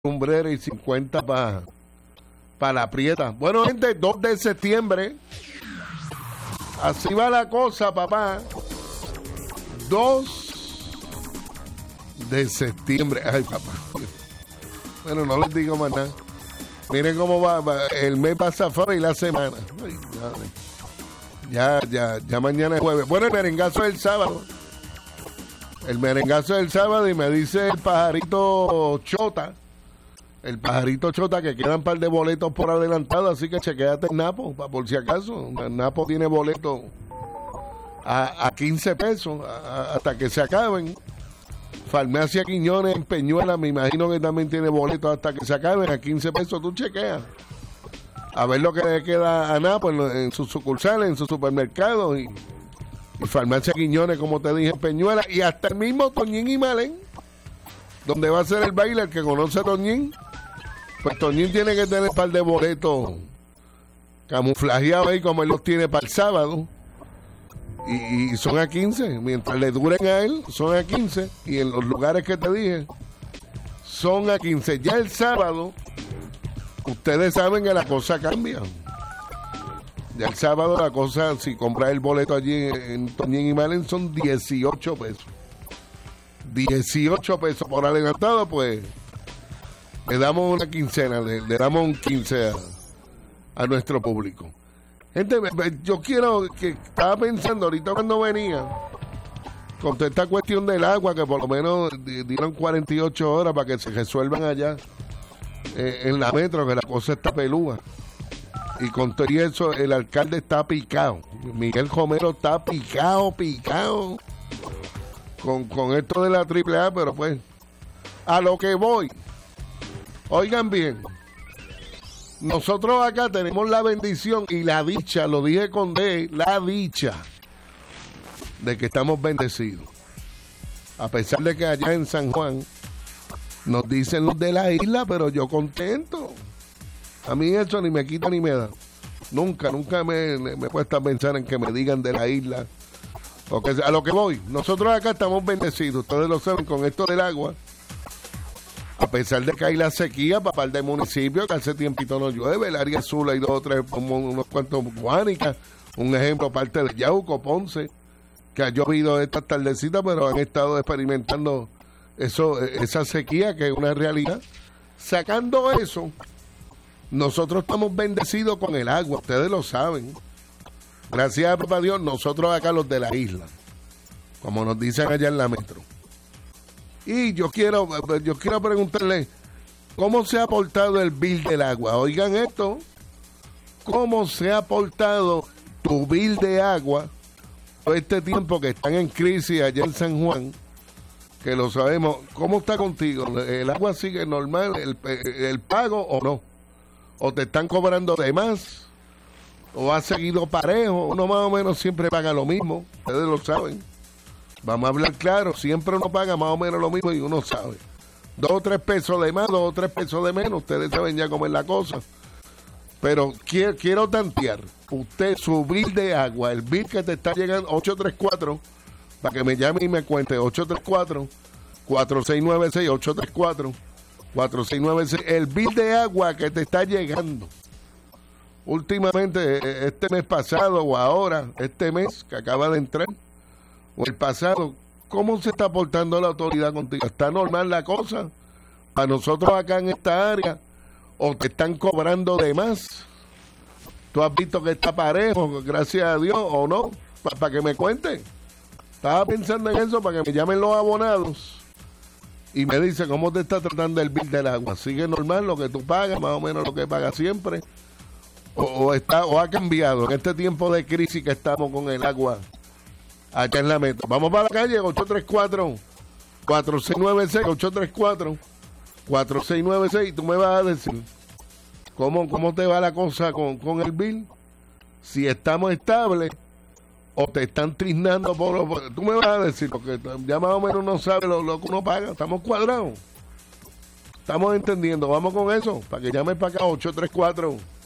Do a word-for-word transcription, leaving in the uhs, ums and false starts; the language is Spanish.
lumbrera y cincuenta para pa la prieta. Bueno, gente, dos de septiembre. Así va la cosa, papá. dos de septiembre. Ay, papá. Bueno, no les digo más nada. Miren cómo va, va. El mes pasa afuera y la semana. Ay, ya, ya, ya mañana es jueves. Bueno, el merengazo es el sábado. El merengazo es el sábado y me dice el pajarito Chota. El pajarito Chota que quedan un par de boletos por adelantado, así que chequéate el Napo, pa, por si acaso. El Napo tiene boletos a, a quince pesos a, hasta que se acaben. Farmacia Quiñones en Peñuela, me imagino que también tiene boletos hasta que se acaben a quince pesos. Tú chequeas a ver lo que le queda a Napo en, en sus sucursales, en sus supermercados. Y, y Farmacia Quiñones, como te dije, en Peñuela. Y hasta el mismo Toñín y Malén, donde va a ser el baile, el que conoce a Toñín. Pues Toñín tiene que tener un par de boletos camuflajeados ahí como él los tiene para el sábado. Y, y son a quince. Mientras le duren a él, son a quince. Y en los lugares que te dije, son a quince. Ya el sábado, ustedes saben que la cosa cambia. Ya el sábado la cosa, si compras el boleto allí en, en Toñín y Malen, son dieciocho pesos. dieciocho pesos por adelantado, pues le damos una quincena, le, le damos un quince a, a nuestro público. Gente, yo quiero, que estaba pensando ahorita cuando venía, con toda esta cuestión del agua, que por lo menos dieron cuarenta y ocho horas para que se resuelvan allá eh, en la metro, que la cosa está pelúa. Y con todo eso, el alcalde está picado. Miguel Romero está picado, picado. Con, con esto de la triple A, pero pues, a lo que voy. Oigan bien, nosotros acá tenemos la bendición y la dicha, lo dije con D, la dicha de que estamos bendecidos. A pesar de que allá en San Juan nos dicen los de la isla, pero yo contento. A mí eso ni me quita ni me da. Nunca, nunca me, me he puesto a pensar en que me digan de la isla. Porque a lo que voy, nosotros acá estamos bendecidos, ustedes lo saben, con esto del agua. A pesar de que hay la sequía para par de municipios, que hace tiempito no llueve, el área azul hay dos o tres, como unos cuantos Guánicas, un ejemplo, parte de Yauco, Ponce, que ha llovido estas tardecitas, pero han estado experimentando eso, esa sequía, que es una realidad. Sacando eso, nosotros estamos bendecidos con el agua, ustedes lo saben. Gracias a papá Dios, nosotros acá los de la isla, como nos dicen allá en la metro. Y yo quiero, yo quiero preguntarle, ¿cómo se ha portado el bill del agua? Oigan esto, ¿cómo se ha portado tu bill de agua todo este tiempo que están en crisis allá en San Juan? Que lo sabemos, ¿cómo está contigo? ¿El agua sigue normal, el, el pago o no? ¿O te están cobrando de más? ¿O ha seguido parejo? Uno más o menos siempre paga lo mismo, ustedes lo saben. Vamos a hablar claro, siempre uno paga más o menos lo mismo y uno sabe. Dos o tres pesos de más, dos o tres pesos de menos, ustedes saben ya cómo es la cosa. Pero quiero, quiero tantear, usted, su bill de agua, el bill que te está llegando, ocho tres cuatro, para que me llame y me cuente, ocho tres cuatro, cuatro seis nueve seis, ocho tres cuatro, cuatro seis nueve seis, el bill de agua que te está llegando. Últimamente, este mes pasado o ahora, este mes que acaba de entrar, o el pasado, ¿cómo se está portando la autoridad contigo? ¿Está normal la cosa? ¿A nosotros acá en esta área? ¿O te están cobrando de más? ¿Tú has visto que está parejo, gracias a Dios, o no? Para pa que me cuente. Estaba pensando en eso, para que me llamen los abonados y me dice cómo te está tratando el bill del agua. ¿Sigue normal lo que tú pagas, más o menos lo que pagas siempre? O, o, está, o ha cambiado en este tiempo de crisis que estamos con el agua acá en la metro. Vamos para la calle, ocho tres cuatro, cuatro seis nueve seis, ocho tres cuatro, cuatro seis nueve seis. Y tú me vas a decir cómo, cómo te va la cosa con, con el bill, si estamos estables o te están trisnando por, por... Tú me vas a decir, porque ya más o menos uno sabe lo, lo que uno paga. Estamos cuadrados, estamos entendiendo. Vamos con eso, para que llames para acá, ocho tres cuatro,